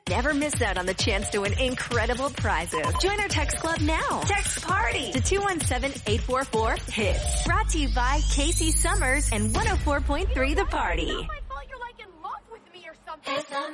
Never miss out on the chance to win incredible prizes. Join our text club now. Text PARTY to 217-844-HITS. Brought to you by Casey Summers and 104.3 The Party. It's not my fault you're like in love with me or something.